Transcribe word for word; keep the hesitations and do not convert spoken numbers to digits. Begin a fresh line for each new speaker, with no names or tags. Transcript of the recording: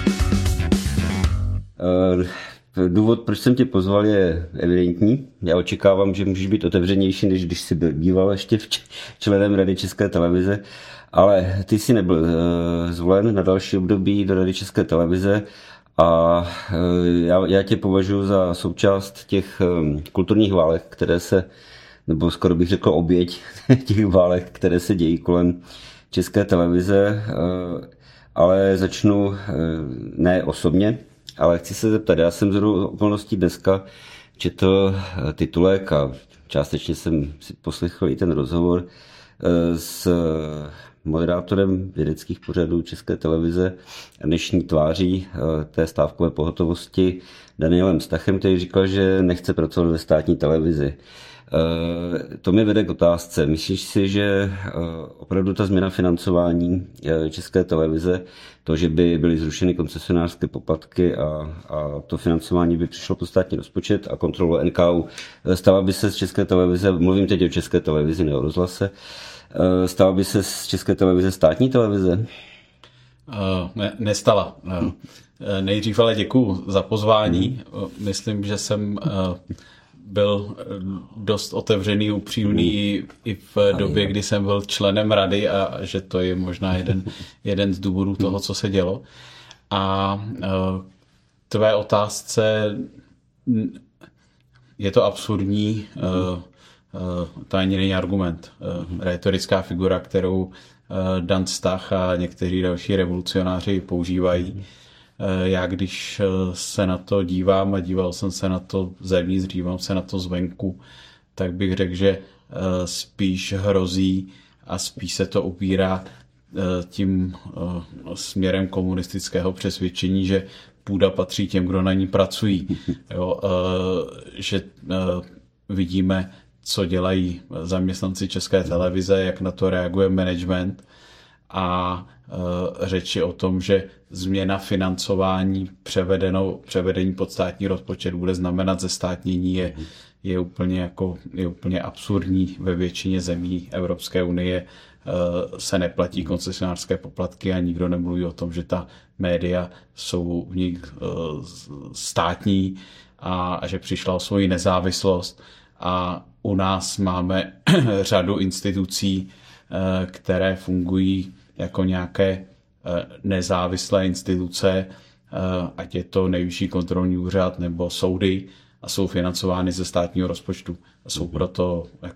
Důvod, proč jsem tě pozval, je evidentní. Já očekávám, že můžeš být otevřenější, než když jsi byl býval ještě členem Rady České televize, ale ty jsi nebyl zvolen na další období do Rady České televize a já, já tě považuji za součást těch kulturních válek, které se, nebo skoro bych řekl oběť těch válek, které se dějí kolem České televize, ale začnu ne osobně, ale chci se zeptat, já jsem zrovna okolností dneska četl titulek a částečně jsem si poslechl i ten rozhovor s moderátorem vědeckých pořadů České televize a dnešní tváří té stávkové pohotovosti Danielem Stachem, který říkal, že nechce pracovat ve státní televizi. To mě vede k otázce. Myslíš si, že opravdu ta změna financování České televize, to, že by byly zrušeny koncesionářské poplatky a, a to financování by přišlo pod státní rozpočet a kontrolu N K U, stala by se z České televize, mluvím teď o České televizi, ne o rozhlase, stala by se z České televize státní televize?
Uh, ne, nestala. Uh, nejdřív ale děkuju za pozvání. Uh, myslím, že jsem uh, byl dost otevřený, upřímný i v době, kdy jsem byl členem rady a že to je možná jeden, jeden z důvodů toho, co se dělo. A uh, tvé otázce, je to absurdní, uh, uh, to ani není argument. Uh, rétorická figura, kterou uh, Dan Stach a někteří další revolucionáři používají. Já když se na to dívám a díval jsem se na to zevnitř, dívám se na to zvenku, tak bych řekl, že spíš hrozí a spíš se to upírá tím směrem komunistického přesvědčení, že půda patří těm, kdo na ní pracují. Jo, že vidíme, co dělají zaměstnanci České televize, jak na to reaguje management a řeči o tom, že změna financování převedeno, převedení pod státní rozpočet bude znamenat zestátnění je, je, úplně jako, je úplně absurdní. Ve většině zemí Evropské unie se neplatí koncesionářské poplatky a nikdo nemluví o tom, že ta média jsou v nich státní a, a že přišla o svoji nezávislost. A u nás máme řadu institucí, které fungují jako nějaké nezávislé instituce, ať je to Nejvyšší kontrolní úřad nebo soudy a jsou financovány ze státního rozpočtu. A jsou proto